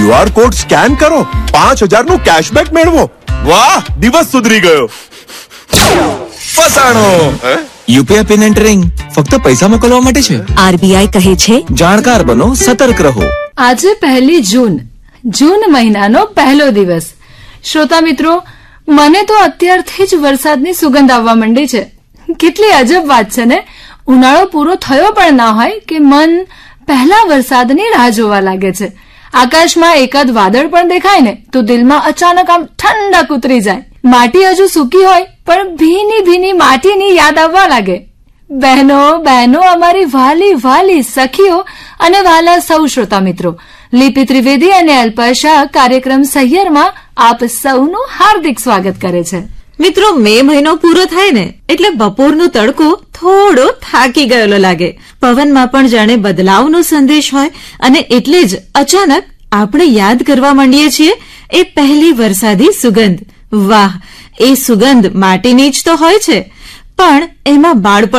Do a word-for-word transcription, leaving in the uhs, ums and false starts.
QR code scan કરો, પાંચ હજાર નું કેશબેક મેળવો. વાહ, દિવસ સુધરી ગયો. ફસાણો. યુપીઆઈ પિન એન્ટરિંગ ફક્ત પૈસા મોકલવા માટે છે. આરબીઆઈ કહે છે, જાણકાર બનો, સતર્ક રહો. આજે પહેલી જૂન, જૂન મહિનાનો પહેલો દિવસ. શ્રોતા મિત્રો, મને તો અત્યારથી જ વરસાદની સુગંધ આવવા માંડી છે. કેટલી અજબ વાત છે ને. ઉનાળો પૂરો થયો પણ ના હોય કે મન પહેલા વરસાદની રાહ જોવા લાગે છે. આકાશમાં એકાદ વાદળ પણ દેખાય ને તો દિલમાં અચાનક આમ ઠંડક ઉતરી જાય. માટી હજુ સૂકી હોય પણ ભીની ભીની માટીની યાદ આવવા લાગે. બહેનો બહેનો અમારી વાલી વાલી સખીઓ અને વાલા સૌ શ્રોતા મિત્રો, લીપી ત્રિવેદી અને અલ્પા શાહ કાર્યક્રમ સહિયરમાં આપ સૌનું હાર્દિક સ્વાગત કરે છે. મિત્રો, મે મહિનો પૂરો થાય ને એટલે બપોરનો તડકો થોડો થાકી ગયેલો લાગે. પવનમાં પણ જાણે બદલાવનો સંદેશ હોય અને એટલે જ અચાનક આપણે યાદ કરવા માંડીએ છીએ એ પહેલી વરસાદી સુગંધ. વાહ, એ સુગંધ માટીની જ તો હોય છે, પણ એમાં બાળપણ